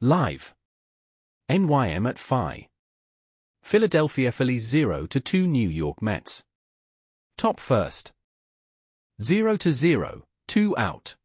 Live. NYM at Phi. Philadelphia Phillies 0-2 New York Mets. Top first. 0-0, 2 out.